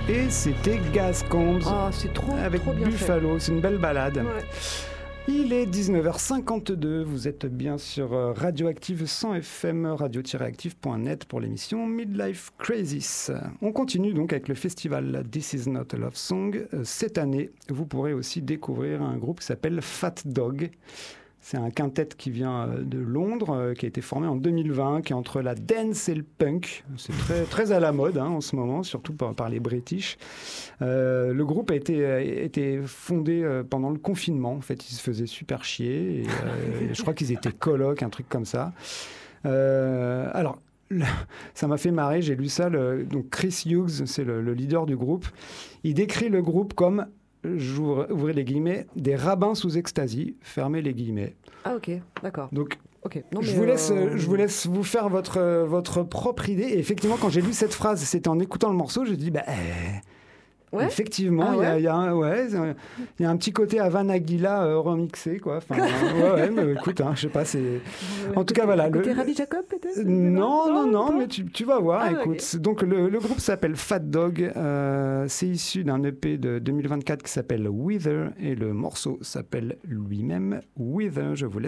Et c'était Gascombs c'est trop avec trop bien Buffalo. fait. C'est une belle balade. Ouais. Il est 19h52, vous êtes bien sur Radioactive 100 FM, radio-active.net pour l'émission Midlife Crisis. On continue donc avec le festival This Is Not a Love Song. Cette année, vous pourrez aussi découvrir un groupe qui s'appelle Fat Dog. C'est un quintet qui vient de Londres, qui a été formé en 2020, qui est entre la dance et le punk. C'est très, très à la mode en ce moment, surtout par les British. Le groupe a été fondé pendant le confinement. En fait, ils se faisaient super chier. Et je crois qu'ils étaient colocs, un truc comme ça. Alors, ça m'a fait marrer, j'ai lu ça. Donc Chris Hughes, c'est le leader du groupe. Il décrit le groupe comme... Ouvrez les guillemets, des rabbins sous ecstasy, fermez les guillemets. Ah ok, d'accord. Donc, okay. Non, je vous laisse vous faire votre propre idée. Et effectivement, quand j'ai lu cette phrase, c'était en écoutant le morceau, j'ai dit, ouais. Effectivement, il y a un petit côté Havana Aguila remixé, quoi. Enfin, mais écoute, je sais pas, c'est... En tout cas, voilà. Côté Rabbi Jacob, peut-être Non, mais tu vas voir, écoute. Okay. Donc, le groupe s'appelle Fat Dog. C'est issu d'un EP de 2024 qui s'appelle Wither. Et le morceau s'appelle lui-même Wither. Je vous laisse